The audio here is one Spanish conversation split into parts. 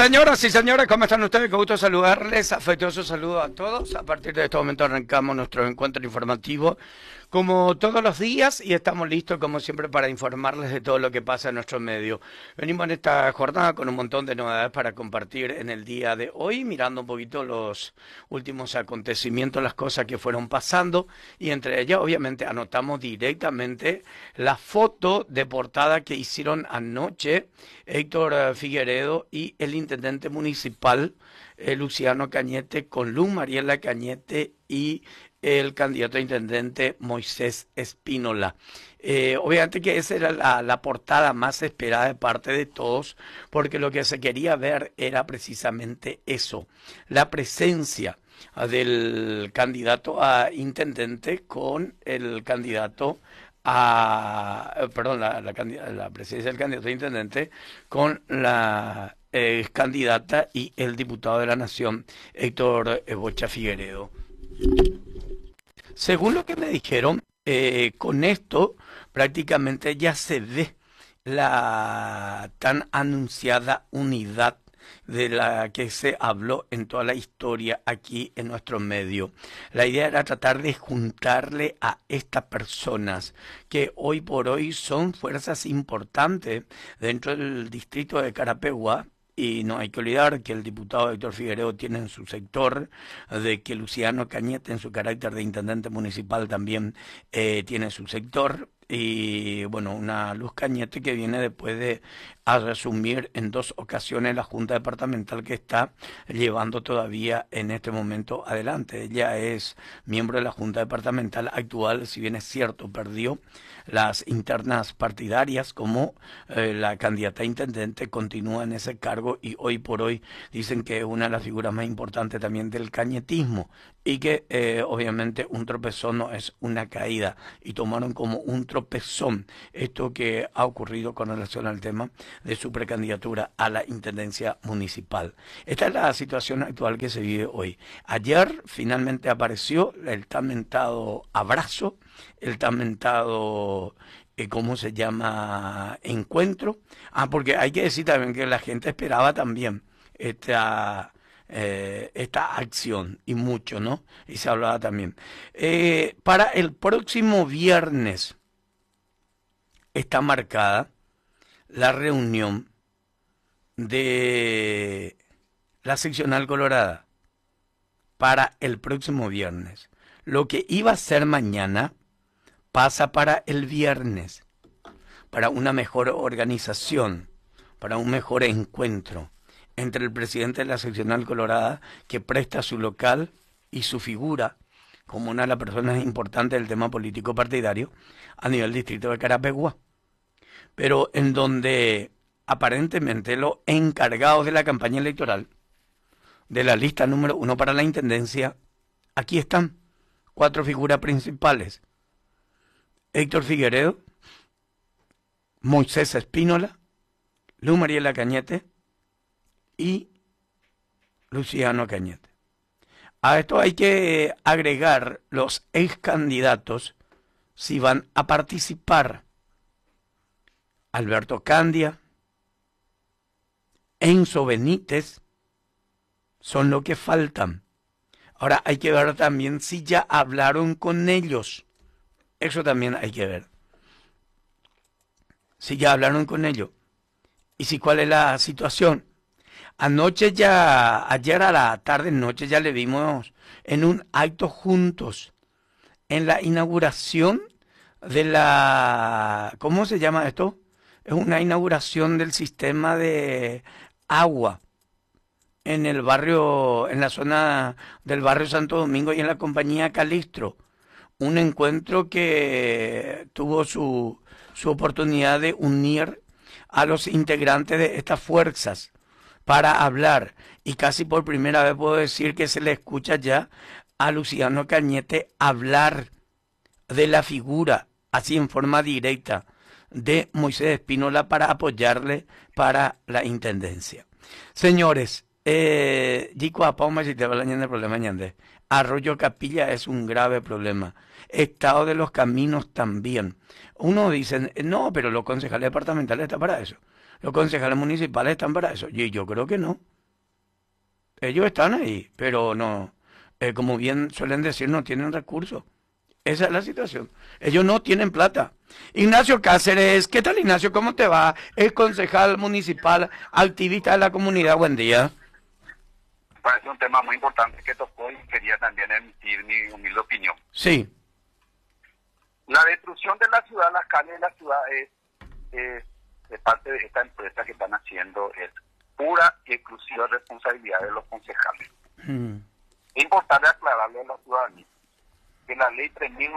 Señoras y señores, ¿cómo están ustedes? Qué gusto saludarles, afectuoso saludo a todos. A partir de este momento arrancamos nuestro encuentro informativo como todos los días y estamos listos como siempre para informarles de todo lo que pasa en nuestro medio. Venimos en esta jornada con un montón de novedades para compartir en el día de hoy, mirando un poquito los últimos acontecimientos, las cosas que fueron pasando y entre ellas obviamente anotamos directamente la foto de portada que hicieron anoche Héctor Figueredo y el intendente municipal Luciano Cañete con Luz Mariela Cañete y el candidato a intendente Moisés Espínola. Obviamente que esa era la portada más esperada de parte de todos, porque lo que se quería ver era precisamente eso, la presencia del candidato a intendente con el candidato la presidencia del candidato a intendente con la candidata y el diputado de la Nación, Héctor Bocha Figueredo. Según lo que me dijeron, con esto prácticamente ya se ve la tan anunciada unidad de la que se habló en toda la historia aquí en nuestro medio. La idea era tratar de juntarle a estas personas que hoy por hoy son fuerzas importantes dentro del distrito de Carapeguá. Y no hay que olvidar que el diputado Héctor Figueredo tiene en su sector, de que Luciano Cañete en su carácter de intendente municipal también tiene su sector. Y bueno, una Luz Cañete que viene después de asumir en 2 ocasiones la Junta Departamental que está llevando todavía en este momento adelante. Ella es miembro de la Junta Departamental actual, si bien es cierto, perdió las internas partidarias como la candidata a intendente, continúa en ese cargo y hoy por hoy dicen que es una de las figuras más importantes también del cañetismo y que obviamente un tropezón no es una caída y tomaron como un tropezón esto que ha ocurrido con relación al tema de su precandidatura a la intendencia municipal. Esta es la situación actual que se vive hoy. Ayer finalmente apareció el tan mentado abrazo, el tan mentado ¿cómo se llama? Encuentro. Porque hay que decir también que la gente esperaba también esta acción y mucho, ¿no? Y se hablaba también. Para el próximo viernes está marcada la reunión de la seccional colorada para el próximo viernes. Lo que iba a ser mañana pasa para el viernes, para una mejor organización, para un mejor encuentro entre el presidente de la seccional colorada, que presta su local y su figura como una de las personas importantes del tema político partidario a nivel distrito de Carapeguá, pero en donde aparentemente los encargados de la campaña electoral de la lista número 1 para la intendencia, aquí están 4 figuras principales: Héctor Figueredo, Moisés Espínola, Luz Mariela Cañete y Luciano Cañete. A esto hay que agregar los ex candidatos si van a participar: Alberto Candia, Enzo Benítez, son lo que faltan. Ahora hay que ver también si ya hablaron con ellos. Eso también hay que ver. Si ya hablaron con ellos. Y si cuál es la situación. Ayer a la tarde noche ya le vimos en un acto juntos. En la inauguración de la... ¿Cómo se llama esto? Es una inauguración del sistema de agua en el barrio, en la zona del barrio Santo Domingo y en la compañía Calistro. Un encuentro que tuvo su oportunidad de unir a los integrantes de estas fuerzas para hablar. Y casi por primera vez puedo decir que se le escucha ya a Luciano Cañete hablar de la figura, así en forma directa, de Moisés Espínola para apoyarle para la intendencia. Señores, Arroyo Capilla es un grave problema. Estado de los caminos también. Uno dice, no, pero los concejales departamentales están para eso. Los concejales municipales están para eso. Y yo creo que no. Ellos están ahí, pero no, como bien suelen decir, no tienen recursos. Esa es la situación. Ellos no tienen plata. Ignacio Cáceres, ¿qué tal, Ignacio? ¿Cómo te va? Es concejal municipal, activista de la comunidad. Buen día. Parece un tema muy importante que tocó y quería también emitir mi humilde opinión. Sí. La destrucción de la ciudad, las calles de la ciudad es de parte de esta empresa que están haciendo, es pura y exclusiva responsabilidad de los concejales. Es importante aclararle a la ciudadanía que la ley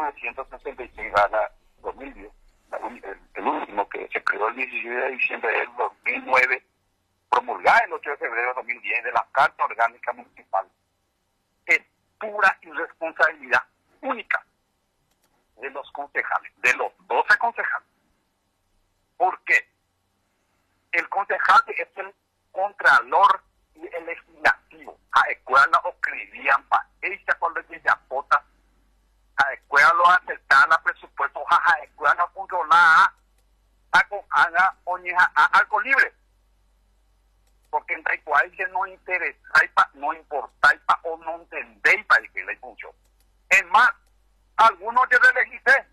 3.966/2010, el último que se creó el 17 de diciembre del 2009, promulgada el 8 de febrero de 2010 de la Carta Orgánica Municipal, es pura irresponsabilidad única de los concejales, de los 12 concejales. ¿Por qué? El concejal es el contralor y el legislativo. A escuela o escribían para ella cuando ella pota, a escuela lo aceptaba la presupuesto, a escuela no controlaba, haga oñeja algo libre. Porque en Taikuay no interesa, no importa, o no entendéis para que la función. Es más, algunos que se elegiste,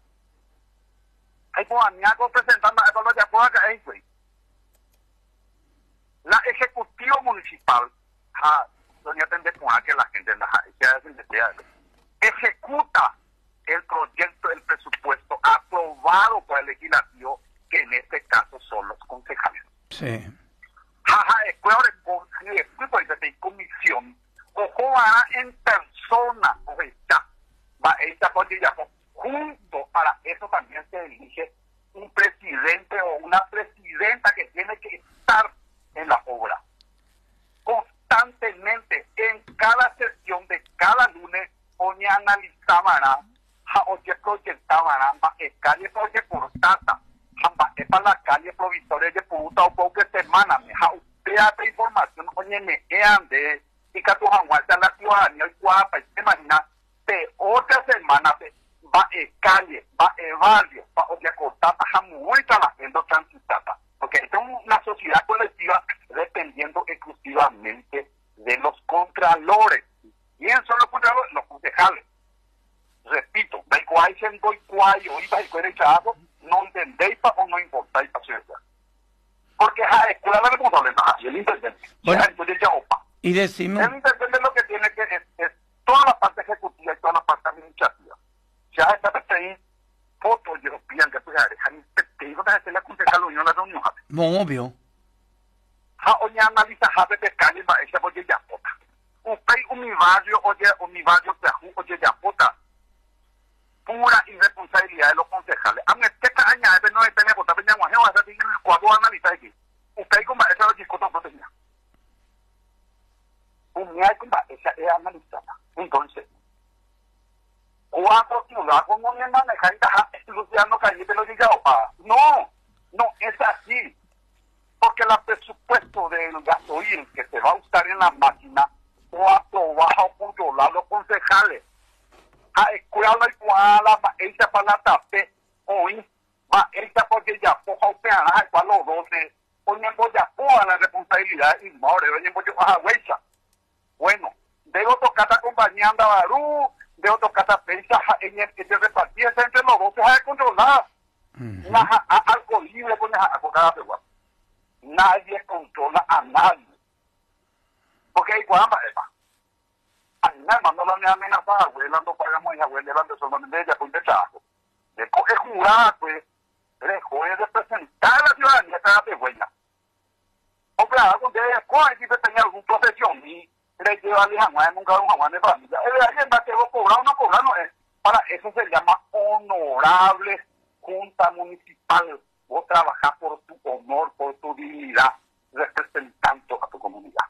hay coaníacos presentando a los de afuera que hay, güey. La ejecutiva municipal, doña Tendecua, que la gente ejecuta el proyecto del presupuesto aprobado por el legislativo, que en este caso son los concejales. Sí. Escuela de comisión, ojo va en persona, o está, va esta porque ya junto para eso también se elige un presidente o una presidenta que tiene que estar en la obra. Constantemente, en cada sesión de cada lunes, oye analizaban, oye proyectaban, calle proyecto portata, es para la calle provisoria de puta o poca semana, usted hace información, oye, me de y que tu jamuarse a la ciudadanía y guapa, y se imagina, de otra semana, va calle, va barrio, va oye cortata, jamuita la gente transitata, porque esta es una sociedad colectiva dependiendo exclusivamente de los contralores. ¿Quién son los contralores? Los concejales. Repito, da igual si en Goicuay o iba a derechazo, no entendéis o no importáis para su edad. Porque la escuela de responsable, y el intendente. Bueno, entonces ya opa. Y decimos... El intendente lo que tiene que es toda la parte ejecutiva y toda la parte administrativa. Ya está ahí fotos y los pillan que pues te digo que hacer la concejal unión la reunión. Obvio. Oye analiza de calle, esa oye ya pota. Usted mi barrio, oye ya pota. Pura irresponsabilidad de los concejales. A mí es que caña, no es tener votar, venía guajeo, a hacer cuatro analizar aquí. Usted como esa lo discuto protegida. Unidad como esa es analizada. Entonces, cuatro ciudades como me manejan, Luciano Calle te lo diga, no, es así. Porque el presupuesto del gasoil que se va a usar en la máquina, o aprobado o controlado los concejales. A escuela igual ella para la tape hoy va ella porque ya poja o peana para los 12 poniendo ya toda la responsabilidad y more oye pues huecha bueno debo tocar acompañando a Barú debo tocar a pensa en el que se repartía entre los 12 a controlar algo libre con esa acogada de guapo nadie controla a nadie porque hay guamba a mí me mandó la amenaza a abuela, no pagamos y abuela, eran de solamente de ella, pues de chajo. Después es jurar, pues, es representar a la ciudadanía cada de huella. O claro, cuando después si tenía algún profesión y le lleva a la jamás nunca un jamás de familia. Es alguien que vos cobrar o no cobrar, no es. Para eso se llama honorable junta municipal. Vos trabajás por tu honor, por tu dignidad, representando a tu comunidad.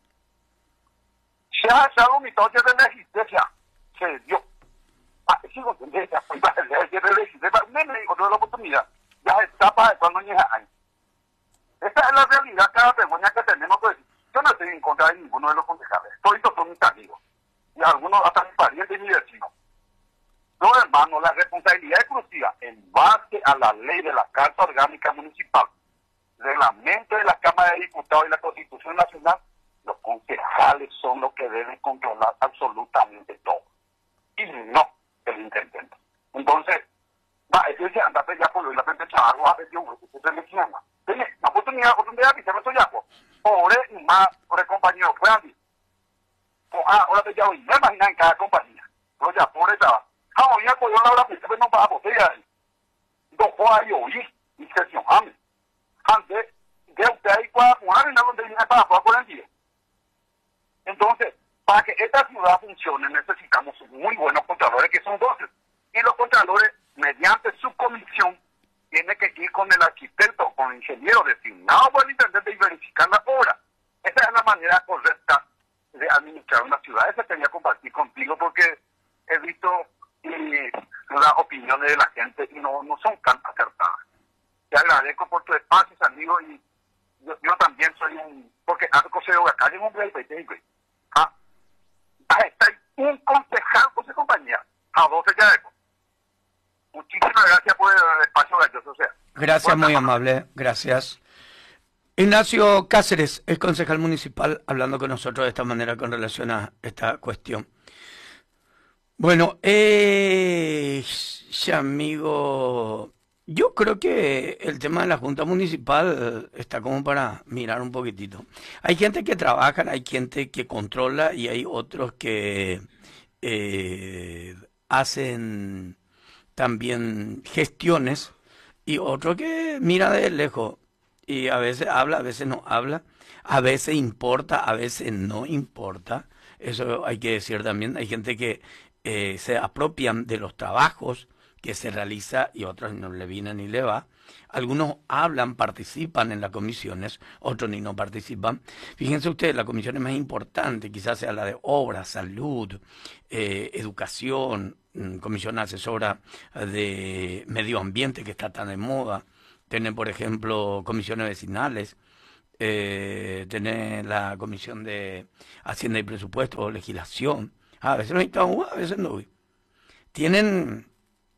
Se ha echado mi toque de legislación, se dio. Sigo de legislación, me dijo toda la oportunidad. Ya está para cuando llega ahí. Esta es la realidad, cada vergüenza que tenemos. Pues, yo no estoy en contra de ninguno de los concejales. Todos son mis amigos. Y algunos hasta mis parientes y mis vecinos. No, hermano, la responsabilidad exclusiva en base a la ley de la Carta Orgánica Municipal, reglamento de la Cámara de Diputados y la Constitución Nacional, los concejales compañía, otro día dice, no estoy ya, pobre y más, por el compañero, fue Andy. Ahora te llamo, me imagino en cada compañía. Pero ya, pobre estaba. Hoy ya cogió la hora, pues no va a botella ahí. No fue ahí oír, y se dio hambre. Antes, de usted ahí, una arena donde viene para afuera por el día. Entonces, para que esta ciudad funcione, necesitamos muy buenos contralores, que son 12. Y los contralores, mediante su comisión, tienen que ir con el arquitecto, con el ingeniero designado por el intendente y verificar la obra. Esa es la manera correcta de administrar una ciudad. Esa quería compartir contigo porque he visto las opiniones de la gente y no son tan acertadas. Te agradezco por tu espacio, amigo, y yo también soy porque José de acá es un hombre del PT, está un concejal con su compañía, a 12 ya de. Muchísimas gracias por el espacio galloso, Gracias, muy amable, gracias. Ignacio Cáceres, es concejal municipal, hablando con nosotros de esta manera con relación a esta cuestión. Bueno, amigo, yo creo que el tema de la Junta Municipal está como para mirar un poquitito. Hay gente que trabaja, hay gente que controla y hay otros que hacen también gestiones y otro que mira de lejos y a veces habla, a veces no habla, a veces importa, a veces no importa. Eso hay que decir también. Hay gente que se apropian de los trabajos que se realiza y otros no le vienen ni le va. Algunos hablan, participan en las comisiones, otros ni no participan. Fíjense ustedes, la comisión más importante quizás sea la de obra, salud, educación, comisión asesora de medio ambiente que está tan de moda. Tener, por ejemplo, comisiones vecinales, tener la comisión de Hacienda y Presupuesto, legislación. A veces no estamos, a veces no. Tienen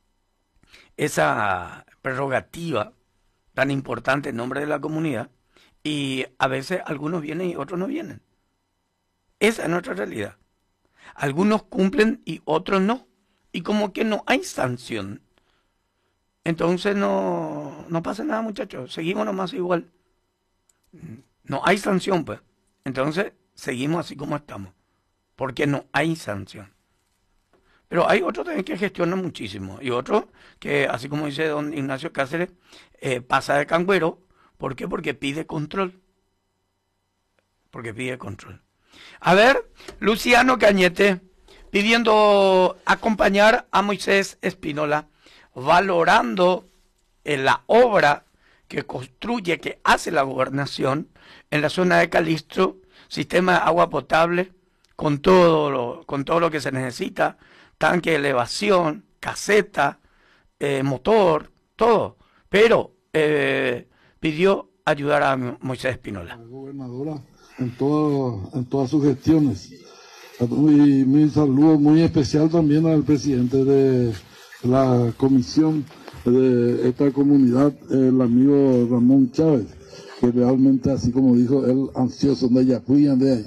esa prerrogativa tan importante en nombre de la comunidad y a veces algunos vienen y otros no vienen. Esa es nuestra realidad. Algunos cumplen y otros no. Y como que no hay sanción. Entonces no pasa nada, muchachos. Seguimos nomás igual. No hay sanción, pues. Entonces seguimos así como estamos. Porque no hay sanción. Pero hay otros también que gestionan muchísimo. Y otros que, así como dice don Ignacio Cáceres, pasa de cangüero. ¿Por qué? Porque pide control. Porque pide control. A ver, Luciano Cañete, pidiendo acompañar a Moisés Espínola, valorando la obra que construye, que hace la gobernación en la zona de Calixto, sistema de agua potable, con todo lo que se necesita, tanque de elevación, caseta, motor, todo. Pero pidió ayudar a Moisés Espínola. La gobernadora en todas sus gestiones. Y mi saludo muy especial también al presidente de la comisión de esta comunidad, el amigo Ramón Chávez, que realmente, así como dijo él, ansioso de ella, de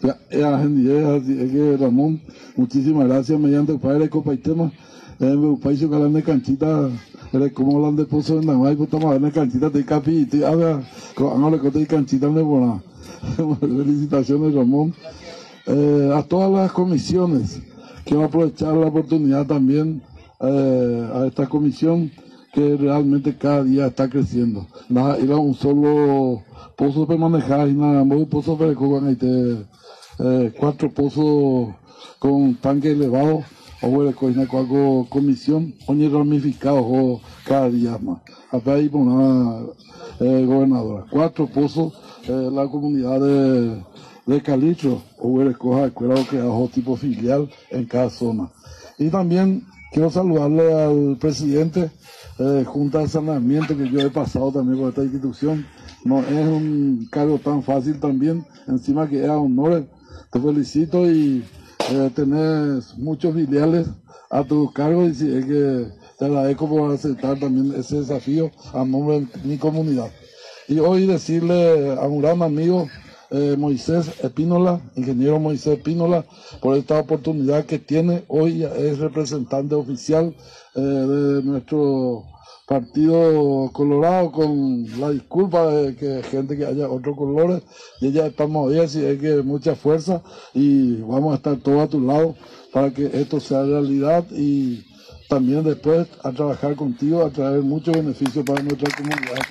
que Ramón, muchísimas gracias, mediante el padre de Copaitema, un país que hablan de canchita, como hablan de pozo de Namay, pues estamos hablando de canchita de capi, y ahora le canchita de Boná. Felicitaciones, Ramón. A todas las comisiones, quiero aprovechar la oportunidad también a esta comisión que realmente cada día está creciendo. Nada, era un solo pozo para manejar y nada más un pozo para coger 4 pozos con tanque elevado o con comisión, oye ramificado cada día más. Hasta ahí por una gobernadora. 4 pozos, la comunidad de Calixto, o escoja escuela o creado tipo filial en cada zona. Y también quiero saludarle al presidente Junta de Saneamiento, que yo he pasado también por esta institución. No es un cargo tan fácil también, encima que es honor. Te felicito y tenés muchos filiales a tu cargo y es que te agradezco por aceptar también ese desafío a nombre de mi comunidad. Y hoy decirle a un gran amigo, Moisés Espínola, ingeniero Moisés Espínola, por esta oportunidad que tiene. Hoy es representante oficial de nuestro Partido Colorado, con la disculpa de que gente que haya otros colores, y ya estamos ahí, así es que mucha fuerza y vamos a estar todos a tu lado para que esto sea realidad y también después a trabajar contigo, a traer muchos beneficios para nuestra comunidad.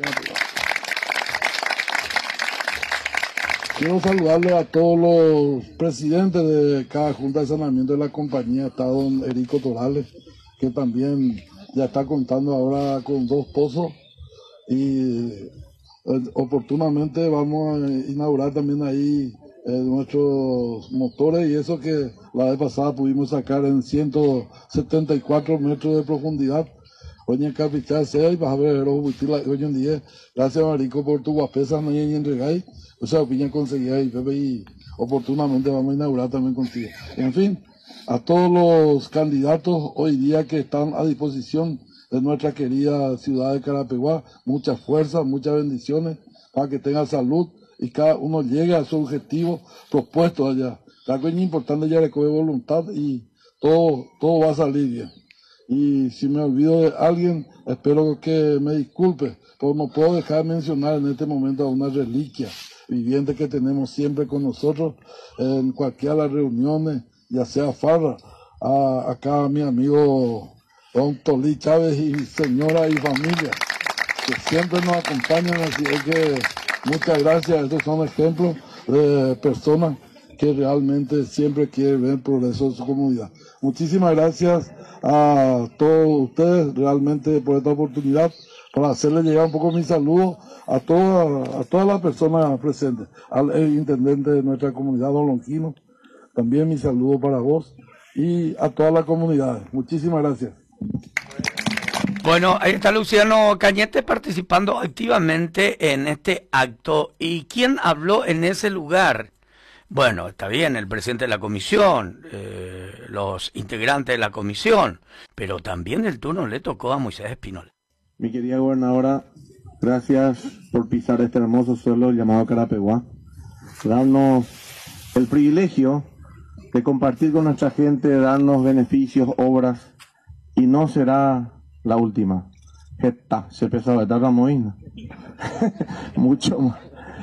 Quiero saludarle a todos los presidentes de cada junta de saneamiento de la compañía. Está don Erico Torales, que también ya está contando ahora con 2 pozos y oportunamente vamos a inaugurar también ahí nuestros motores, y eso que la vez pasada pudimos sacar en 174 metros de profundidad. Hoy en Capital sea y vas a ver hoy en día. Gracias, Marico, por tu guapesa no hay en regay. O sea, opinión conseguida y Pepe, y oportunamente vamos a inaugurar también contigo. En fin, a todos los candidatos hoy día que están a disposición de nuestra querida ciudad de Carapeguá, mucha fuerza, muchas bendiciones para que tengan salud y cada uno llegue a su objetivo propuesto allá. La cosa importante ya recoge voluntad y todo va a salir bien. Y si me olvido de alguien, espero que me disculpe, porque no puedo dejar de mencionar en este momento a una reliquia viviente que tenemos siempre con nosotros en cualquiera de las reuniones, ya sea farra, acá a mi amigo don Tolí Chávez y señora y familia, que siempre nos acompañan, así es que muchas gracias. Estos son ejemplos de personas que realmente siempre quieren ver el progreso de su comunidad. Muchísimas gracias a todos ustedes realmente por esta oportunidad, para hacerle llegar un poco mi saludo a todas las personas presentes, al intendente de nuestra comunidad, don Lonquino, también mi saludo para vos y a toda la comunidad. Muchísimas gracias. Bueno, ahí está Luciano Cañete participando activamente en este acto. ¿Y quién habló en ese lugar? Bueno, está bien, el presidente de la comisión, los integrantes de la comisión, pero también el turno le tocó a Moisés Espínola. Mi querida gobernadora, gracias por pisar este hermoso suelo llamado Carapeguá, darnos el privilegio de compartir con nuestra gente, darnos beneficios, obras, y no será la última. Esta, se empezó a vetar la moina. Mucho más.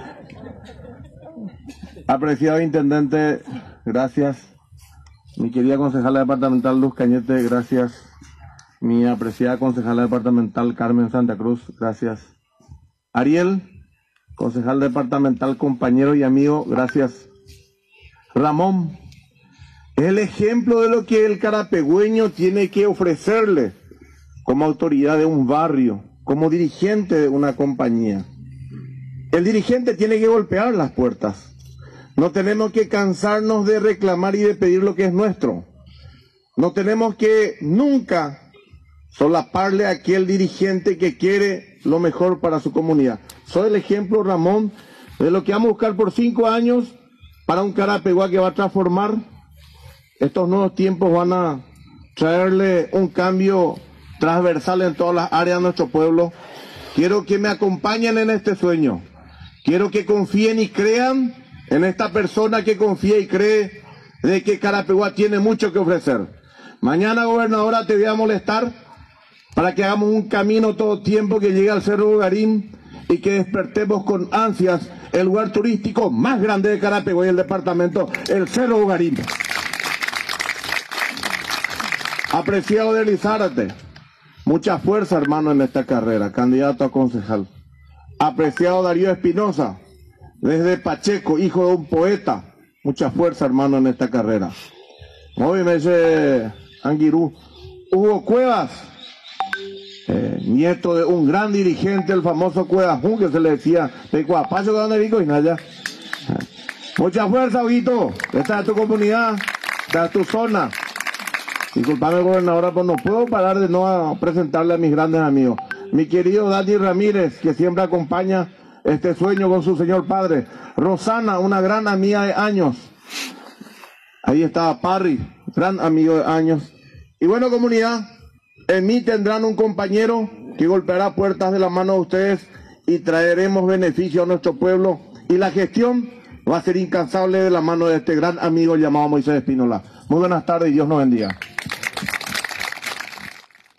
Apreciado intendente, gracias. Mi querida concejala departamental Luz Cañete, gracias. Mi apreciada concejala departamental Carmen Santa Cruz, gracias. Ariel, concejal departamental, compañero y amigo, gracias. Ramón, es el ejemplo de lo que el carapegüeño tiene que ofrecerle como autoridad de un barrio, como dirigente de una compañía. El dirigente tiene que golpear las puertas. No tenemos que cansarnos de reclamar y de pedir lo que es nuestro. No tenemos que nunca solaparle a aquel dirigente que quiere lo mejor para su comunidad. Soy el ejemplo, Ramón, de lo que vamos a buscar por 5 años para un Carapeguá que va a transformar. Estos nuevos tiempos van a traerle un cambio transversal en todas las áreas de nuestro pueblo. Quiero que me acompañen en este sueño. Quiero que confíen y crean en esta persona que confía y cree de que Carapeguá tiene mucho que ofrecer. Mañana, gobernadora, te voy a molestar para que hagamos un camino todo tiempo que llegue al Cerro Ugarín y que despertemos con ansias el lugar turístico más grande de Carapeguá y el departamento, el Cerro Ugarín. Apreciado de Lizárate, mucha fuerza, hermano, en esta carrera, candidato a concejal. Apreciado Darío Espinosa, desde Pacheco, hijo de un poeta, mucha fuerza, hermano, en esta carrera. Hoy me dice Anguirú, Hugo Cuevas, nieto de un gran dirigente, el famoso Cuevas, que se le decía, de Cuapacho, de donde vivo y nada. Mucha fuerza, Huguito, esta es tu comunidad, esta es tu zona. Disculpame, gobernadora, pues no puedo parar de no presentarle a mis grandes amigos. Mi querido Dani Ramírez, que siempre acompaña este sueño con su señor padre. Rosana, una gran amiga de años. Ahí estaba Parry, gran amigo de años. Y bueno, comunidad, en mí tendrán un compañero que golpeará puertas de la mano de ustedes y traeremos beneficio a nuestro pueblo. Y la gestión va a ser incansable de la mano de este gran amigo llamado Moisés Espínola. Muy buenas tardes y Dios nos bendiga.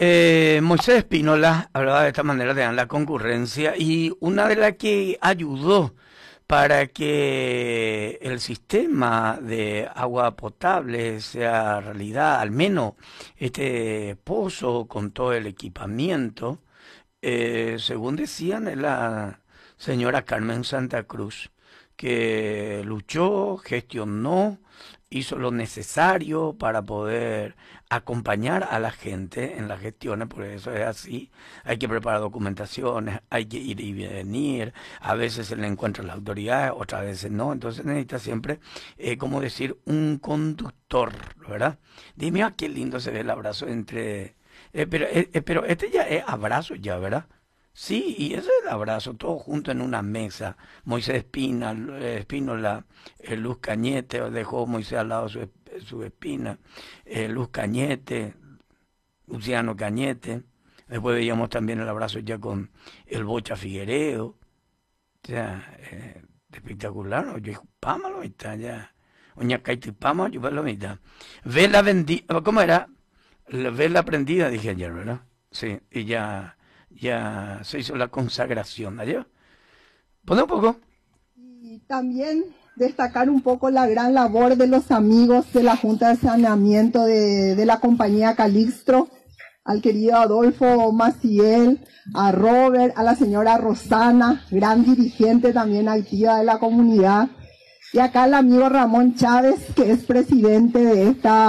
Moisés Espínola hablaba de esta manera de la concurrencia, y una de las que ayudó para que el sistema de agua potable sea realidad, al menos este pozo con todo el equipamiento, según decían, es la señora Carmen Santa Cruz, que luchó, gestionó, hizo lo necesario para poder acompañar a la gente en las gestiones. Por eso es así, hay que preparar documentaciones, hay que ir y venir, a veces se le encuentran las autoridades, otras veces no, entonces necesita siempre, como decir, un conductor, ¿verdad? Dime, qué lindo se ve el abrazo entre... pero este ya es abrazo ya, ¿verdad? Sí, y ese es el abrazo, todos juntos en una mesa. Moisés Espínola, Luz Cañete, dejó Moisés al lado su Espina, Luz Cañete, Luciano Cañete. Después veíamos también el abrazo ya con el Bocha Figuereo. O sea, espectacular, ¿no? Yo pámalo, está ya. Oña Caiti Pama, yo lo mitad. Vela bendita, ¿cómo era? Vela prendida, dije ayer, ¿verdad? Sí, y ya se hizo la consagración. ¿Ayer? ¿Pone un poco? Y también destacar un poco la gran labor de los amigos de la Junta de Saneamiento de la compañía Calixtro, al querido Adolfo Maciel, a Robert, a la señora Rosana, gran dirigente también activa de la comunidad, y acá el amigo Ramón Chávez, que es presidente de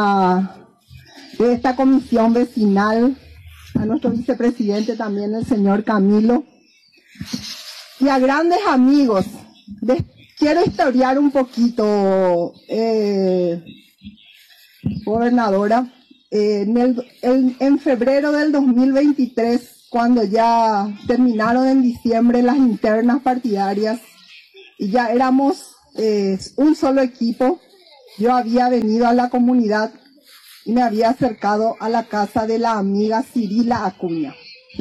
esta comisión vecinal, a nuestro vicepresidente también, el señor Camilo, y a grandes amigos. Quiero historiar un poquito, gobernadora. En febrero del 2023, cuando ya terminaron en diciembre las internas partidarias y ya éramos un solo equipo, yo había venido a la comunidad y me había acercado a la casa de la amiga Cirila Acuña.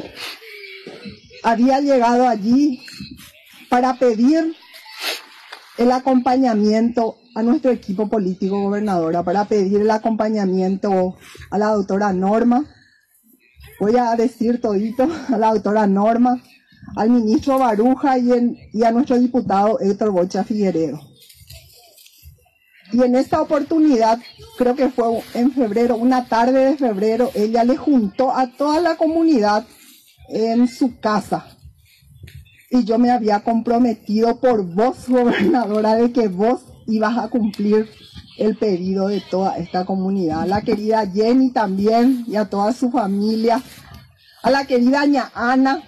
Había llegado allí para pedir el acompañamiento a nuestro equipo político, gobernadora, para pedir el acompañamiento a la doctora Norma, voy a decir todito, a la doctora Norma, al ministro Baruja y a nuestro diputado Héctor Bocha Figueredo. Y en esta oportunidad, creo que fue en febrero, una tarde de febrero, ella le juntó a toda la comunidad en su casa. Y yo me había comprometido por vos, gobernadora, de que vos ibas a cumplir el pedido de toda esta comunidad. A la querida Jenny también y a toda su familia. A la querida ña Ana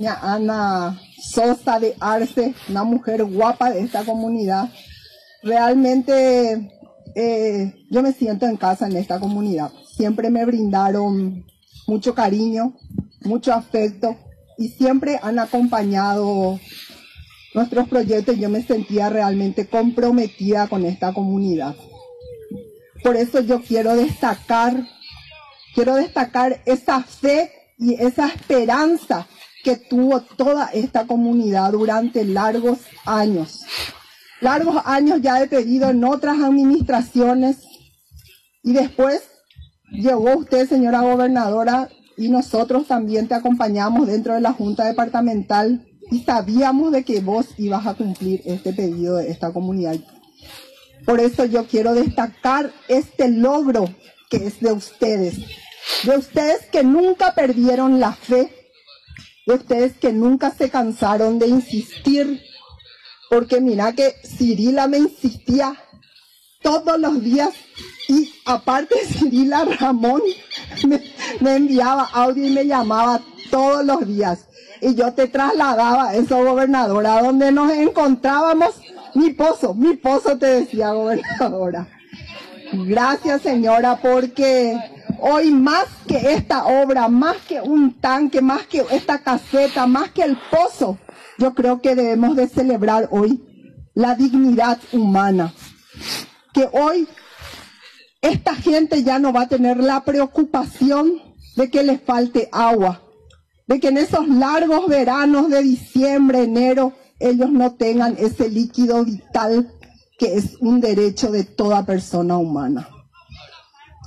Sosa de Arce, una mujer guapa de esta comunidad. Realmente yo me siento en casa en esta comunidad. Siempre me brindaron mucho cariño, mucho afecto y siempre han acompañado nuestros proyectos. Yo me sentía realmente comprometida con esta comunidad. Por eso yo quiero destacar esa fe y esa esperanza que tuvo toda esta comunidad durante largos años ya he pedido en otras administraciones, y después llegó usted, señora gobernadora, y nosotros también te acompañamos dentro de la Junta Departamental y sabíamos de que vos ibas a cumplir este pedido de esta comunidad. Por eso yo quiero destacar este logro que es de ustedes que nunca perdieron la fe, de ustedes que nunca se cansaron de insistir. Porque mira que Cirila me insistía todos los días, y aparte Cirila, Ramón me enviaba audio y me llamaba todos los días. Y yo te trasladaba eso, gobernadora, donde nos encontrábamos, mi pozo te decía, gobernadora. Gracias, señora, porque hoy más que esta obra, más que un tanque, más que esta caseta, más que el pozo, yo creo que debemos de celebrar hoy la dignidad humana. Que hoy esta gente ya no va a tener la preocupación de que les falte agua, de que en esos largos veranos de diciembre, enero, ellos no tengan ese líquido vital que es un derecho de toda persona humana.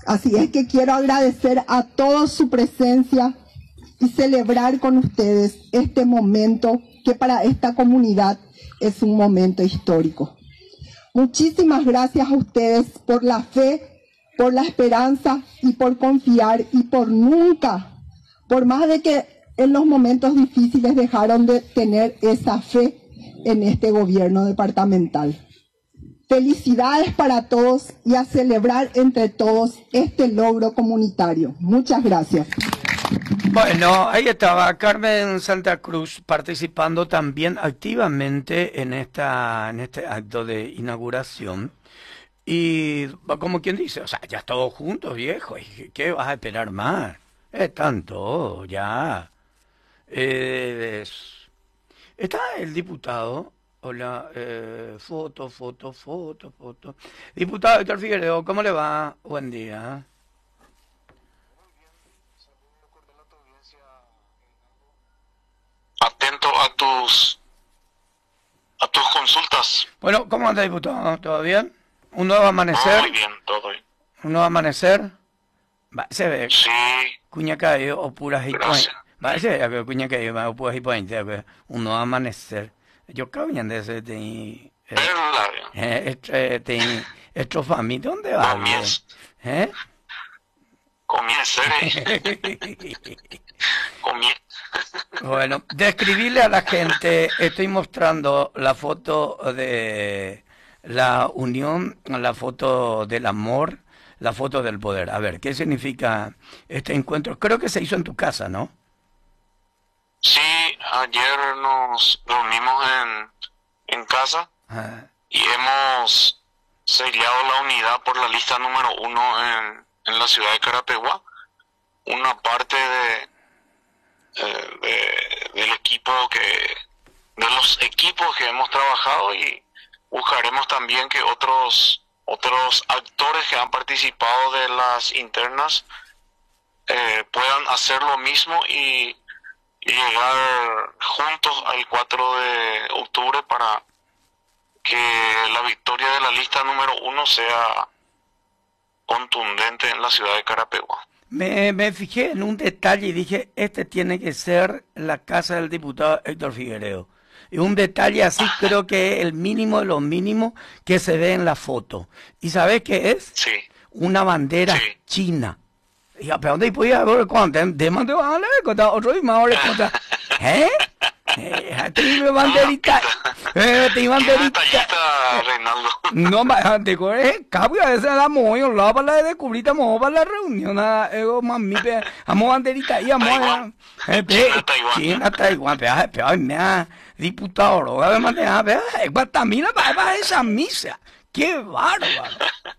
Así es que quiero agradecer a todos su presencia y celebrar con ustedes este momento que para esta comunidad es un momento histórico. Muchísimas gracias a ustedes por la fe, por la esperanza y por confiar y por nunca, por más de que en los momentos difíciles dejaron de tener esa fe en este gobierno departamental. Felicidades para todos y a celebrar entre todos este logro comunitario. Muchas gracias. Bueno, ahí estaba Carmen Santa Cruz participando también activamente en este acto de inauguración. Y como quien dice, o sea, ya todos juntos, viejo, ¿y qué vas a esperar más? Están todos, ya. Está el diputado. Hola, foto. Diputado Héctor Figueredo, ¿cómo le va? Buen día. Atento a tus consultas. Bueno, ¿cómo anda, diputado? ¿Todo bien? ¿Un nuevo amanecer? Muy bien, todo bien. ¿Un nuevo amanecer? Va, se ve. Sí, Cuña caído o puras y gracias. va, se ve que cuña caído o puras y un nuevo amanecer. Yo creo que de ese esto familia, ¿dónde va? Comienza. Bueno, describirle a la gente, estoy mostrando la foto de la unión, la foto del amor, la foto del poder. A ver, ¿qué significa este encuentro? Creo que se hizo en tu casa, ¿no? Sí, ayer nos reunimos en casa y hemos sellado la unidad por la lista número 1 en la ciudad de Carapeguá. Una parte del equipo de los equipos que hemos trabajado, y buscaremos también que otros actores que han participado de las internas puedan hacer lo mismo y llegar juntos al 4 de octubre para que la victoria de la lista número 1 sea contundente en la ciudad de Carapeguá. Me fijé en un detalle y dije, este tiene que ser la casa del diputado Héctor Figueredo. Y un detalle así creo que es el mínimo de lo mínimo que se ve en la foto. ¿Y sabes qué es? Sí. Una bandera china. Y a dónde podía ver cuánto de más de vale contra otro y más contra te banderita te banderita Reinaldo. no más te corre cambio esa la moyo la para la descubrita mo para la reunión ego mami amo banderita y amo China Taiwán pero me diputado lo además de también para esa misa qué bárbaro.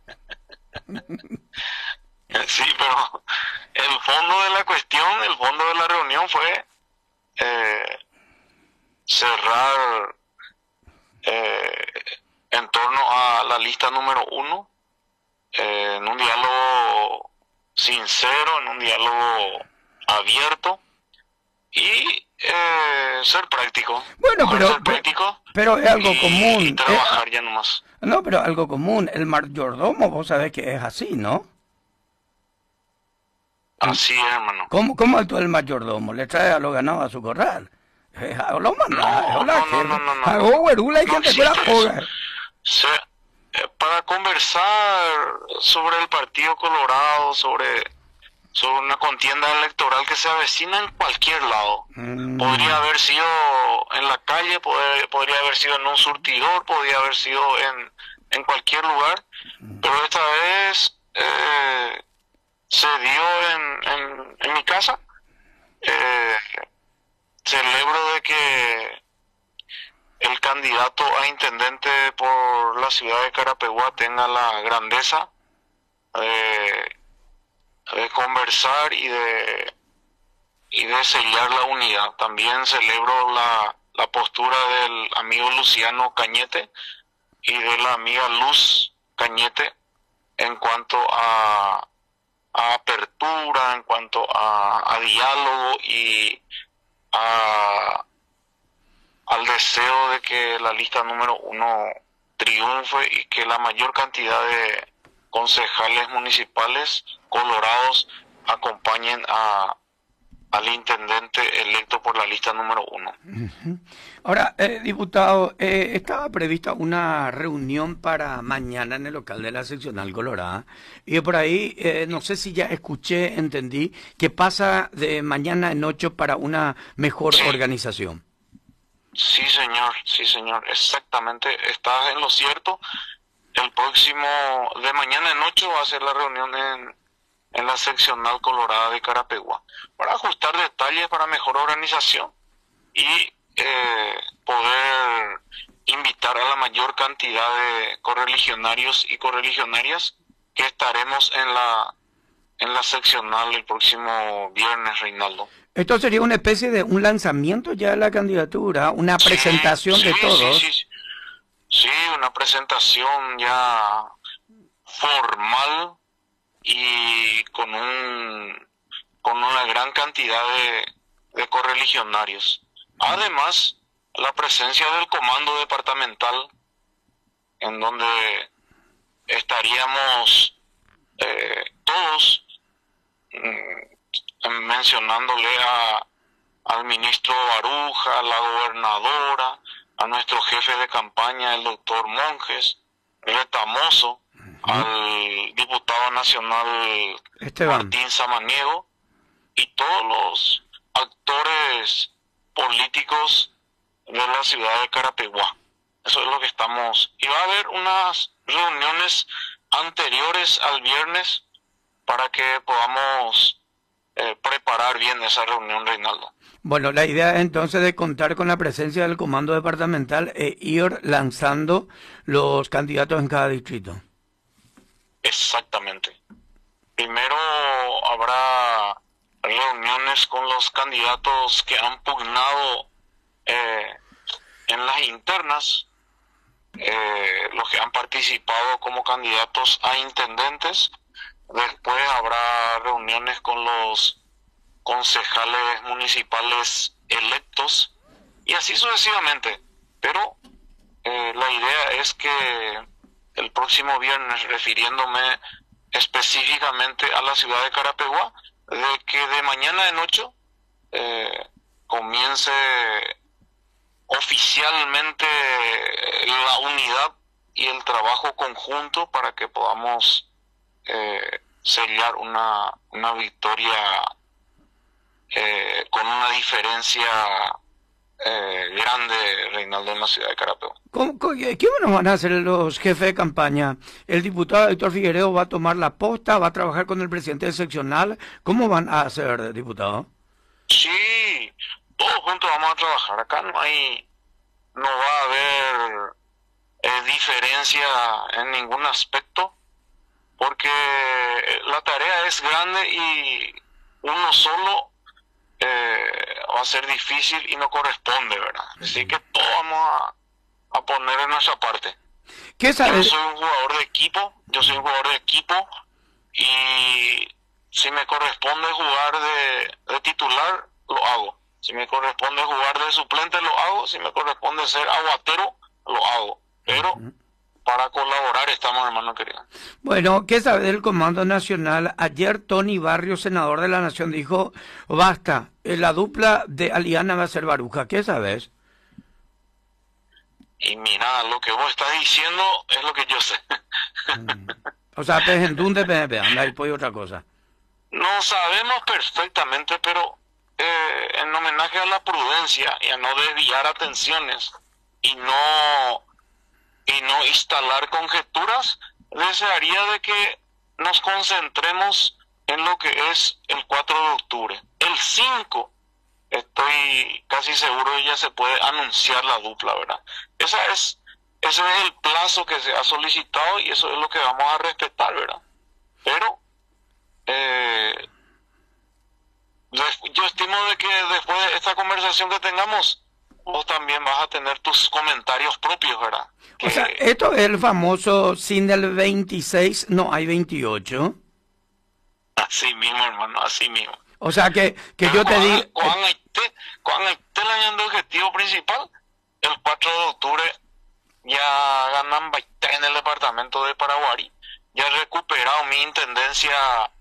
Sí, pero el fondo de la cuestión, el fondo de la reunión fue cerrar en torno a la lista número 1, en un diálogo sincero, en un diálogo abierto y ser práctico. Bueno, pero es algo común. Y trabajar ya nomás. No, pero algo común. El mayordomo, vos sabés que es así, ¿no? Así es, hermano. ¿Cómo actúa el mayordomo? ¿Le trae a los ganados a su corral? Lo manda, para conversar sobre el Partido Colorado, sobre una contienda electoral que se avecina en cualquier lado. Podría haber sido en la calle, podría haber sido en un surtidor, podría haber sido en cualquier lugar, pero esta vez se dio en mi casa. Celebro de que el candidato a intendente por la ciudad de Carapeguá tenga la grandeza de conversar y de sellar la unidad. También celebro la postura del amigo Luciano Cañete y de la amiga Luz Cañete en cuanto a apertura, en cuanto a diálogo y al deseo de que la lista número 1 triunfe y que la mayor cantidad concejales municipales colorados acompañen al intendente electo por la lista número 1. Ahora, diputado, estaba prevista una reunión para mañana en el local de la seccional Colorada y por ahí, no sé si ya escuché, entendí, que pasa de mañana en 8 para una mejor organización. Sí, señor, exactamente, estás en lo cierto. El próximo, de mañana en 8 va a ser la reunión en la seccional Colorada de Carapeguá, para ajustar detalles para mejor organización y poder invitar a la mayor cantidad de correligionarios y correligionarias que estaremos en la seccional el próximo viernes, Reinaldo. Esto sería una especie de un lanzamiento ya de la candidatura, una presentación de todos. Sí, una presentación ya formal y con una gran cantidad de correligionarios. Además, la presencia del comando departamental, en donde estaríamos todos mencionándole al ministro Baruja, a la gobernadora, a nuestro jefe de campaña, el doctor Monjes, Retamoso, al diputado nacional Martín Samaniego y todos los actores políticos de la ciudad de Carapeguá. Eso es lo que estamos. Y va a haber unas reuniones anteriores al viernes para que podamos preparar bien esa reunión, Reinaldo. Bueno, la idea es entonces de contar con la presencia del comando departamental e ir lanzando los candidatos en cada distrito. Exactamente. Primero habrá reuniones con los candidatos que han pugnado en las internas, los que han participado como candidatos a intendentes. Después habrá reuniones con los concejales municipales electos y así sucesivamente. Pero la idea es que el próximo viernes, refiriéndome específicamente a la ciudad de Carapeguá, de que de mañana en 8 comience oficialmente la unidad y el trabajo conjunto para que podamos sellar una victoria con una diferencia grande, Reinaldo, en la ciudad de Carapeguá. ¿Qué nos van a hacer los jefes de campaña? ¿El diputado Héctor Figueredo va a tomar la posta? ¿Va a trabajar con el presidente seccional? ¿Cómo van a hacer, diputado? Sí, todos juntos vamos a trabajar. Acá no va a haber diferencia en ningún aspecto, porque la tarea es grande y uno solo va a ser difícil y no corresponde, ¿verdad? Así que todos vamos a poner en nuestra parte. ¿Qué sabes? Yo soy un jugador de equipo y si me corresponde jugar de titular, lo hago. Si me corresponde jugar de suplente, lo hago. Si me corresponde ser aguatero, lo hago. Pero para colaborar estamos, hermano querido. Bueno, ¿qué sabe del Comando Nacional? Ayer Tony Barrios, senador de la Nación, dijo, basta, la dupla de Aliana va a ser Baruja. ¿Qué sabes? Y mira, lo que vos estás diciendo es lo que yo sé. O sea, pejendunde, anda y pues otra cosa. No sabemos perfectamente, pero en homenaje a la prudencia y a no desviar atenciones y no instalar conjeturas, desearía de que nos concentremos en lo que es el 4 de octubre. El 5, estoy casi seguro que ya se puede anunciar la dupla, ¿verdad? Ese es el plazo que se ha solicitado y eso es lo que vamos a respetar, ¿verdad? Pero yo estimo de que después de esta conversación que tengamos, vos también vas a tener tus comentarios propios, ¿verdad? O sea, esto es el famoso sin el 26 no hay 28. Así mismo, hermano, así mismo. O sea, que yo te digo... Cuando esté el objetivo principal, el 4 de octubre ya ganan Baité en el departamento de Paraguay, ya recuperan mi intendencia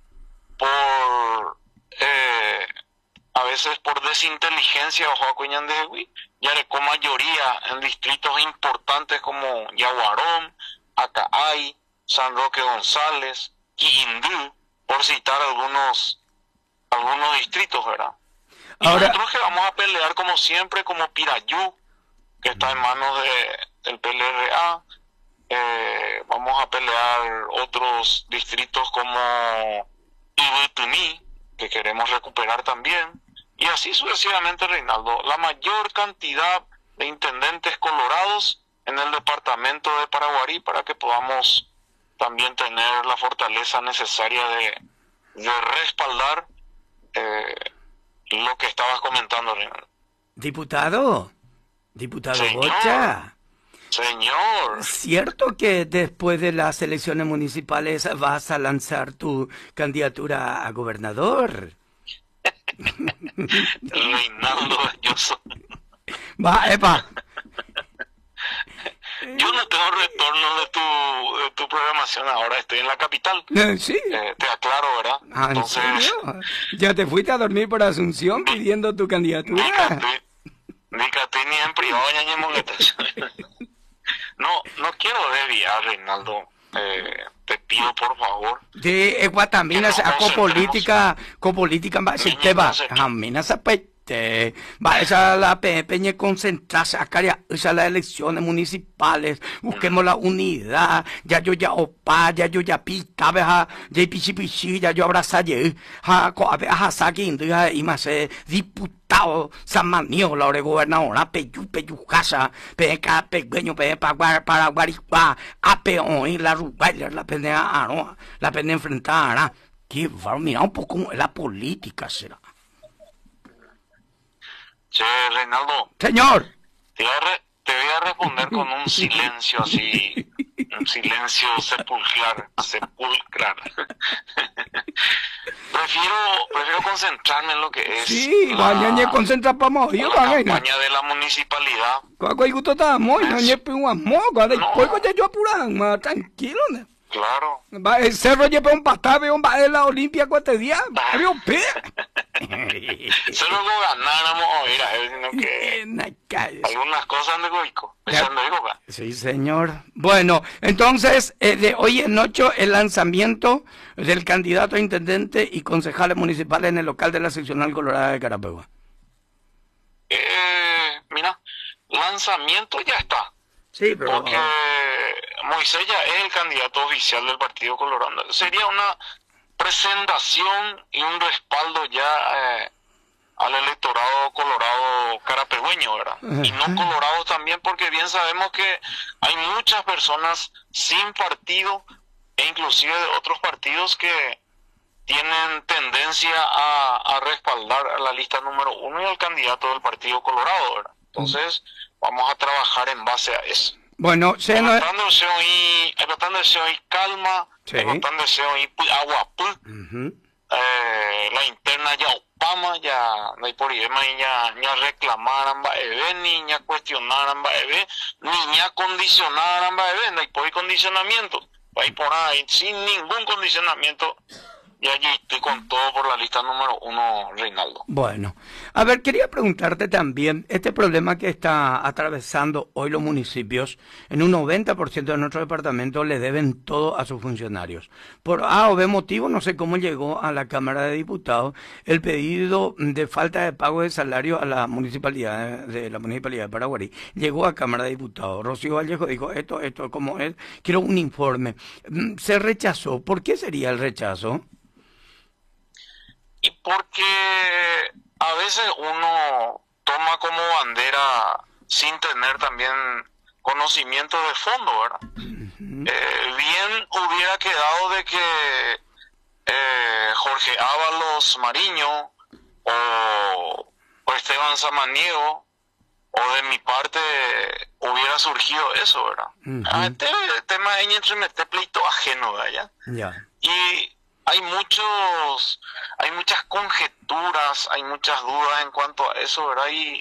por a veces por desinteligencia o Joaquín de Hui, ya con mayoría en distritos importantes como Yaguarón, Acaay, San Roque González, Quindú, por citar algunos distritos, ¿verdad? Y Ahora, nosotros que vamos a pelear como siempre, como Pirayú, que está en manos del PLRA, vamos a pelear otros distritos como Ibetuní, que queremos recuperar también, y así sucesivamente, Reinaldo. La mayor cantidad de intendentes colorados en el departamento de Paraguarí para que podamos también tener la fortaleza necesaria de respaldar lo que estabas comentando, Reinaldo. diputado Señor. Bocha, Señor, ¿cierto que después de las elecciones municipales vas a lanzar tu candidatura a gobernador? Reinaldo, Va, epa. yo no tengo retorno de tu programación ahora, estoy en la capital. Sí. Te aclaro, ¿verdad? Ah, ¿en Entonces, serio? ¿Ya te fuiste a dormir por Asunción pidiendo tu candidatura? ni en privado, no quiero desviar, Reinaldo. Te pido por favor. Sí, también esa política va si te va a mí no se pete va esa la peña concentrarse acá esa las elecciones municipales, busquemos la unidad, ya yo ya opa, ya yo ya pita veja, ya pichi ya yo abrazaye a saquín y más diputado Samanio la hora gobernadora peyu casa peca pequeño para guaripá a peón y la rubailer la penea la penea enfrentada que va mira un poco cómo es la política será. Che, Reinaldo. Señor. Te voy a responder con un silencio así, un silencio sepulcral. Prefiero concentrarme en lo que es sí, la concentra para morir, campaña de la municipalidad. Cuál gusto está muy, no hay un moco, después que yo apuran, tranquilo, ¿no? Claro. Va el cerro lleva un patabe, va de la Olimpia cuate día, barrio pe. Solo no ganáramos oír a él, sino que algunas cosas de goico. Sí, señor. Bueno, entonces, de hoy en 8, el lanzamiento del candidato a intendente y concejales municipales en el local de la seccional colorada de Carapegua. Mira, lanzamiento ya está. Sí, pero... Porque Moisés ya es el candidato oficial del Partido Colorado. Sería una presentación y un respaldo ya al electorado colorado carapegüeño, ¿verdad? Y no colorado también, porque bien sabemos que hay muchas personas sin partido e inclusive de otros partidos que tienen tendencia a respaldar a la lista número 1 y al candidato del Partido Colorado, ¿verdad? Entonces, vamos a trabajar en base a eso. Bueno, tratándose hoy calma, tratándose hoy agua, la interna ya opama, ya no hay por ahí, ya reclamaran ni ya cuestionaran ni ya condicionaran no hay por condicionamiento, ahí por ahí sin ningún condicionamiento. Y allí estoy con todo por la lista número 1, Reinaldo. Bueno, a ver, quería preguntarte también, este problema que está atravesando hoy los municipios, en un 90% de nuestro departamento le deben todo a sus funcionarios. Por A o B motivo, no sé cómo llegó a la Cámara de Diputados el pedido de falta de pago de salario a la municipalidad de Paraguarí. Llegó a Cámara de Diputados. Rocío Vallejo dijo, esto como es, quiero un informe. Se rechazó. ¿Por qué sería el rechazo? Y porque a veces uno toma como bandera sin tener también conocimiento de fondo, ¿verdad? Bien hubiera quedado de que Jorge Ábalos Mariño o Esteban Samaniego o de mi parte hubiera surgido eso, ¿verdad? Este tema es entre pleito ajeno, ¿verdad? Ya. Y hay muchas conjeturas, hay muchas dudas en cuanto a eso, ¿verdad? Y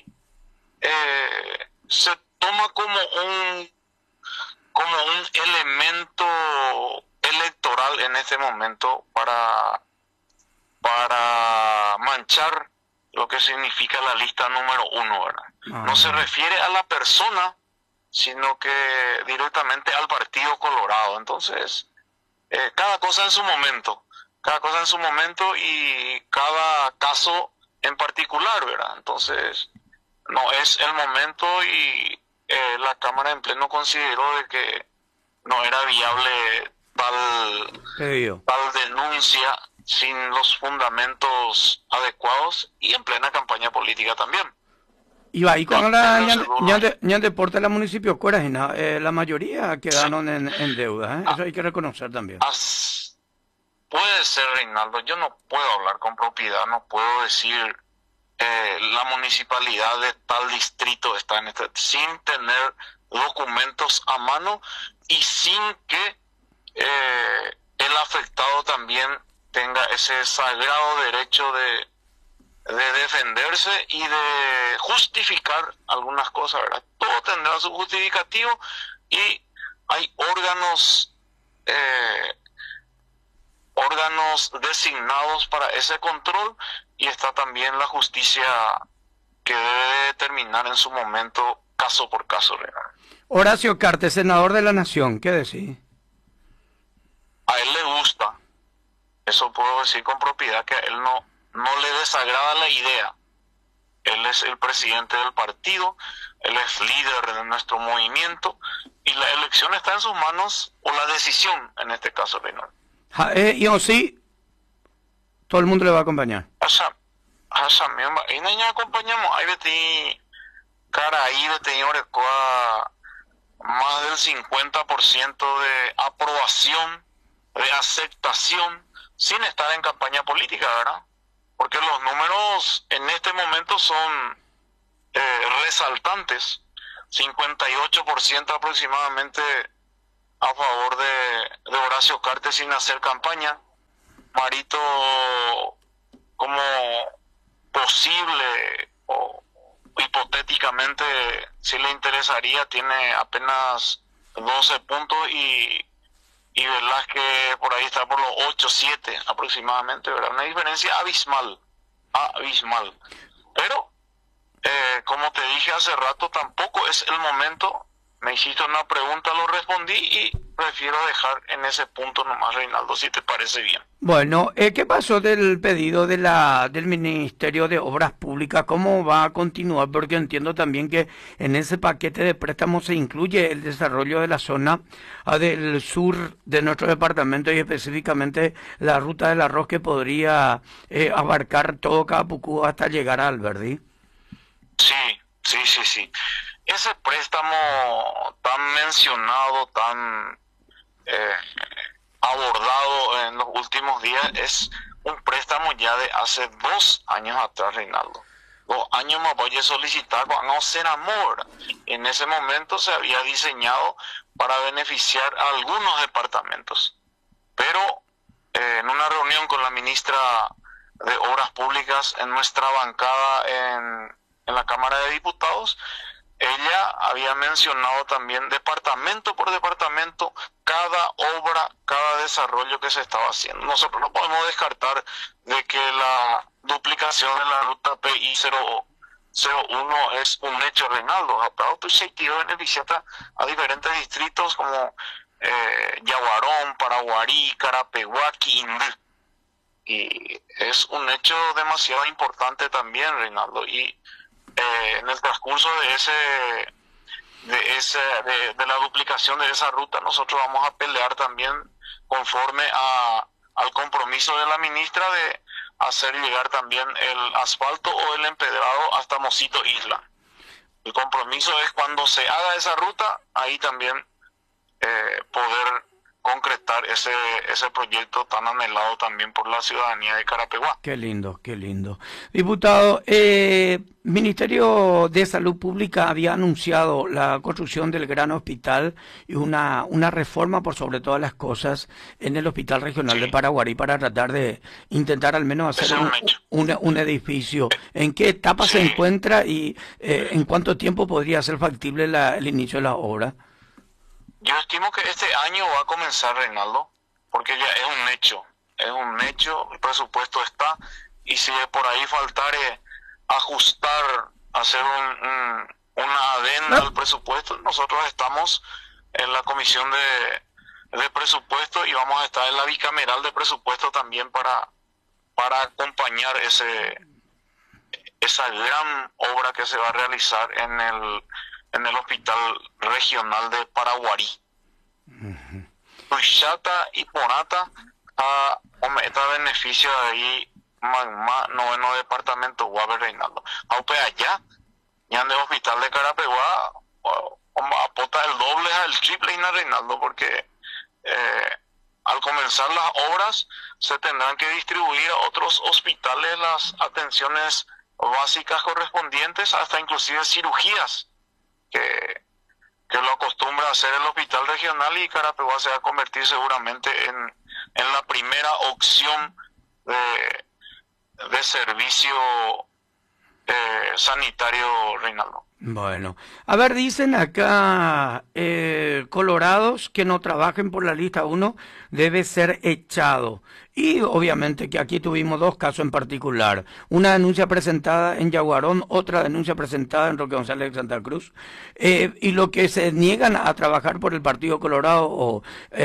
se toma como un elemento electoral en este momento para manchar lo que significa la lista número 1, ¿verdad? No se refiere a la persona, sino que directamente al Partido Colorado. Entonces, cada cosa en su momento y cada caso en particular, ¿verdad? Entonces, no es el momento y la Cámara en pleno consideró de que no era viable tal denuncia sin los fundamentos adecuados y en plena campaña política también. Y va, y con la deporte de la municipio Cuerajina, la mayoría quedaron en deuda, ¿eh? Eso hay que reconocer también. Puede ser, Reinaldo, yo no puedo hablar con propiedad, no puedo decir la municipalidad de tal distrito está en este, sin tener documentos a mano y sin que el afectado también tenga ese sagrado derecho de defenderse y de justificar algunas cosas, ¿verdad? Todo tendrá su justificativo y hay órganos designados para ese control y está también la justicia que debe determinar en su momento caso por caso, ¿verdad? Horacio Cartes, senador de la Nación, ¿qué decís? A él le gusta, eso puedo decir con propiedad, que a él no le desagrada la idea. Él es el presidente del partido, él es líder de nuestro movimiento y la elección está en sus manos, o la decisión en este caso, Reinaldo. Y aún sí, todo el mundo le va a acompañar. Y no acompañamos, ahí vete cara ahí vete más del 50% de aprobación, de aceptación, sin estar en campaña política, ¿verdad? Porque los números en este momento son resaltantes. 58% aproximadamente a favor de Horacio Cartes sin hacer campaña. Marito, como posible o hipotéticamente, si le interesaría, tiene apenas 12 puntos y Velázquez por ahí está por los 8, 7 aproximadamente, ¿verdad? Una diferencia abismal. Pero, como te dije hace rato, tampoco es el momento. Me hiciste una pregunta, lo respondí y prefiero dejar en ese punto nomás, Reinaldo, si te parece bien. Bueno, ¿qué pasó del pedido del Ministerio de Obras Públicas? ¿Cómo va a continuar? Porque entiendo también que en ese paquete de préstamos se incluye el desarrollo de la zona del sur de nuestro departamento y específicamente la ruta del arroz que podría abarcar todo Capucú hasta llegar a Alberdi. Sí. Ese préstamo tan mencionado, tan abordado en los últimos días, es un préstamo ya de hace 2 años atrás, Reinaldo. 2 años más voy a solicitar cuando se enamora. En ese momento se había diseñado para beneficiar a algunos departamentos. Pero en una reunión con la ministra de Obras Públicas en nuestra bancada en la Cámara de Diputados, ella había mencionado también departamento por departamento cada obra, cada desarrollo que se estaba haciendo. Nosotros no podemos descartar de que la duplicación de la ruta PI 001 es un hecho, Reinaldo. Aparte, se beneficia a diferentes distritos como Yaguarón, Paraguarí, Carapeguá, Quindú. Y es un hecho demasiado importante también, Reinaldo. Y en el transcurso de la duplicación de esa ruta, nosotros vamos a pelear también conforme al compromiso de la ministra de hacer llegar también el asfalto o el empedrado hasta Mosito Isla. El compromiso es cuando se haga esa ruta, ahí también poder concretar ese proyecto tan anhelado también por la ciudadanía de Carapeguá. Qué lindo. Diputado, Ministerio de Salud Pública había anunciado la construcción del gran hospital y una reforma por sobre todas las cosas en el Hospital Regional de Paraguarí para tratar de intentar al menos hacer un edificio. ¿En qué etapa se encuentra y en cuánto tiempo podría ser factible el inicio de la obra? Yo estimo que este año va a comenzar, Reinaldo, porque ya es un hecho, el presupuesto está, y si por ahí faltare ajustar, hacer una adenda al presupuesto, nosotros estamos en la comisión de presupuesto y vamos a estar en la bicameral de presupuesto también para acompañar esa gran obra que se va a realizar en el hospital regional de Paraguarí. Tuixata y Ponata a ometa beneficio de ahí magma noveno departamento Guabe Reinaldo. Aupe allá, ya en el hospital de Carapeguá, apota el doble al triple y Reinaldo, porque al comenzar las obras se tendrán que distribuir a otros hospitales las atenciones básicas correspondientes, hasta inclusive cirugías que lo acostumbra a hacer el hospital regional, y Carapeguá se va a convertir seguramente en la primera opción de servicio sanitario, Reinaldo. Bueno, a ver, dicen acá, colorados que no trabajen por la lista 1 debe ser echado. Y obviamente que aquí tuvimos dos casos en particular. Una denuncia presentada en Yaguarón, otra denuncia presentada en Roque González de Santa Cruz. Y lo que se niegan a trabajar por el Partido Colorado o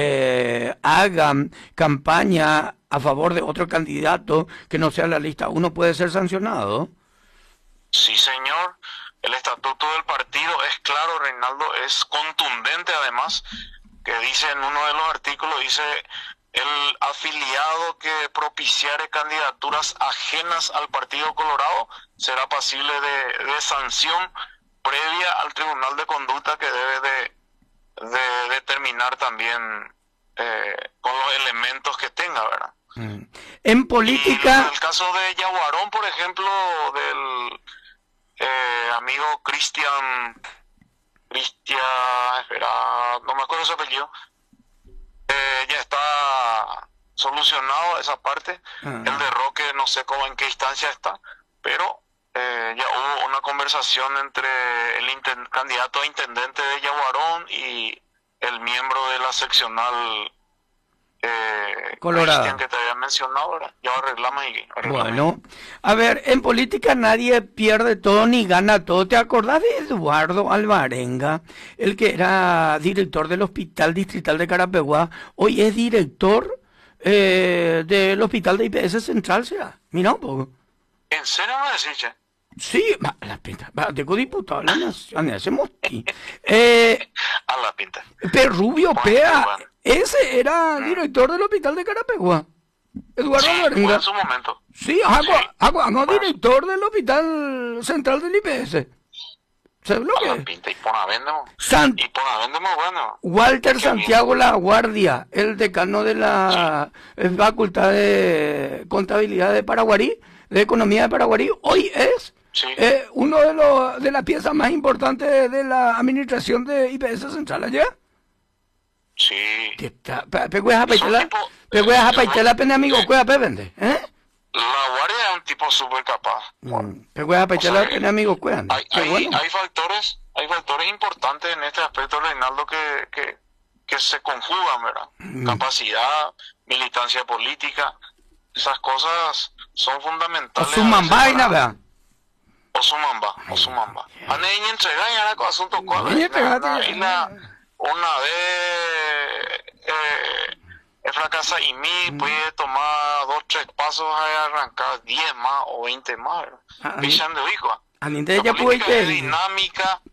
hagan campaña a favor de otro candidato que no sea la lista 1 puede ser sancionado. Sí, señor. El estatuto del partido es claro, Reinaldo, es contundente además, que dice en uno de los artículos, dice: el afiliado que propiciare candidaturas ajenas al Partido Colorado será pasible de sanción previa al Tribunal de Conducta, que debe de determinar también con los elementos que tenga, ¿verdad? En política... Y en el caso de Yaguarón, por ejemplo, del amigo Cristian, espera, no me acuerdo su apellido, ya está solucionado esa parte. El de Roque no sé cómo, en qué instancia está, pero ya hubo una conversación entre el candidato a intendente de Yaguarón y el miembro de la seccional Colorado, Cristian, que te había mencionado, ¿verdad? Ya arreglamos Bueno, a ver, en política nadie pierde todo ni gana todo. ¿Te acordás de Eduardo Alvarenga, el que era director del Hospital Distrital de Carapeguá? Hoy es director del Hospital de IPS Central, ¿será? Mira un poco. ¿En serio me decís, che? Sí, va, la pinta, va, tengo diputado de la Nación, hacemos aquí. A la pinta. Rubio Bueno, Pea, bueno. ese era director del Hospital de Carapeguá. Eduardo Sí, Alvarenga. fue en su momento. Sí, hago director del Hospital Central del IPS. ¿Sabes lo A la que? pinta, y pona vendemos. San- Y pona vendemos, bueno. Walter Qué Santiago La Guardia, el decano de la Facultad de Contabilidad de Paraguarí, de Economía de Paraguarí, hoy es Sí. uno de las piezas más importantes de la administración de IPS Central allá. Sí. La pena amigo, cueva vende, ¿eh? La Guardia es un tipo súper capaz. La pena amigo, cueva. Hay factores importantes en este aspecto, Reinaldo, que se conjugan, ¿verdad? Capacidad, militancia política, esas cosas son fundamentales. O su mambaina, ¿verdad? O su mamba. Ane y entrega y ahora con asunto cuál. Una vez fracasa y puede tomar 2, 3 pasos a arrancar 10 más o 20 más. Dicen de hijo. La política es dinámica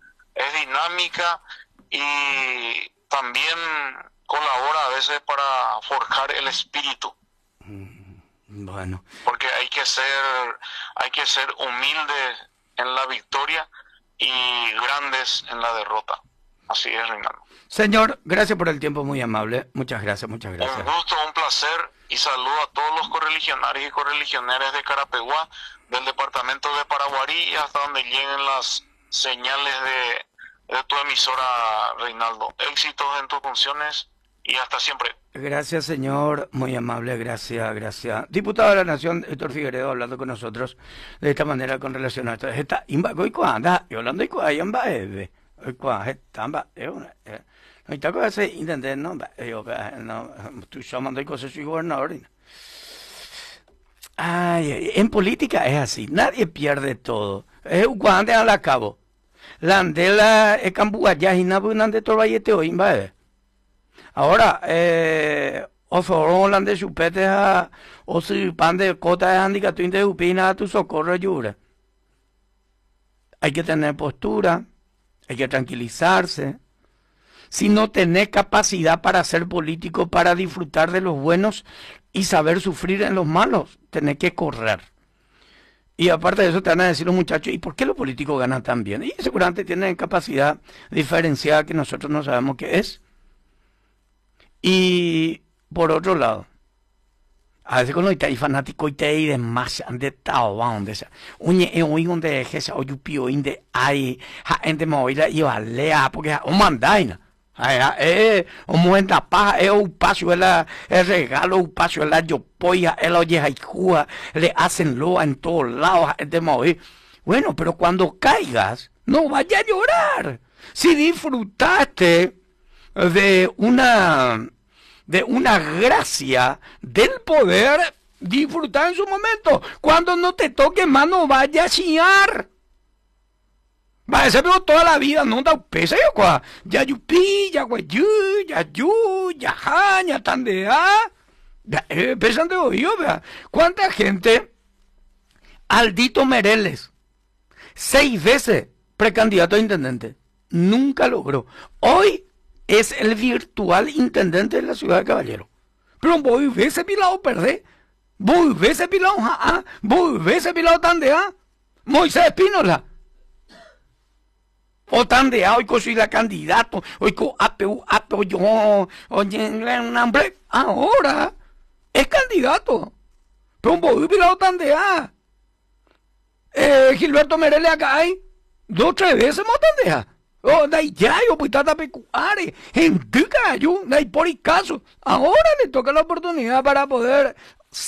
y también colabora a veces para forjar el espíritu. Bueno. Porque hay que ser humildes en la victoria y grandes en la derrota. Así es, Reinaldo. Señor, gracias por el tiempo, muy amable. Muchas gracias. Un gusto, un placer, y saludo a todos los correligionarios y correligionarias de Carapeguá, del departamento de Paraguarí, y hasta donde lleguen las señales de tu emisora, Reinaldo. Éxitos en tus funciones y hasta siempre. Gracias, señor, muy amable, gracias. Diputado de la Nación, Héctor Figueredo, hablando con nosotros de esta manera con relación a esto. Esta, Ahorita que se intenté, no, yo, no, estoy llamando cosas, soy gobernador. Ay, en política es así, nadie pierde todo. Es cuando a la cabo. La andela es cambuaya y no pueden de todo ahí te oí, ¿vale? Ahora, o fueron la de chupete a, o si pan de cota de handicap, tú de upina a tu socorro ayuda. Hay que tener postura, hay que tranquilizarse. Si no tenés capacidad para ser político, para disfrutar de los buenos y saber sufrir en los malos, tenés que correr. Y aparte de eso te van a decir los muchachos, ¿y por qué los políticos ganan tan bien? Y seguramente tienen capacidad diferenciada que nosotros no sabemos qué es. Y por otro lado, a veces cuando hay fanático y te hay de más de tal donde sea uñe e oí donde esa o yupio inde hay gente moira y valea porque o mandaina o muenda paja un paso el regalo un paso el yo polla el oye haikua le hacen loa en todos lados gente morir. Bueno, pero cuando caigas no vaya a llorar. Si disfrutaste de una gracia del poder, disfrutar en su momento. Cuando no te toque más, no vaya a chillar. Va a ser toda la vida, no da pesa yo cua. Ya yupi, ya guayu, ya yu, ya ja, ya tandea. Pesan de oído, vea. ¿Cuánta gente? Aldito Mereles, 6 veces precandidato a intendente. Nunca logró. Hoy es el virtual intendente de la ciudad de Caballero. Pero voy a ese pilado perder. Voy a ese pilado voy a ese pilado tandea. Moisés Espínola. O tandea, hoy soy la candidato. Hoy con APU, yo. Oye, un hambre. Ahora es candidato. Pero voy a pilado tandea. Gilberto Mereles acá hay 2 o 3 veces mo tandea. Oh, dai ya, yo pues tata pecuare, en tu cayo, dai por el caso. Ahora le toca la oportunidad para poder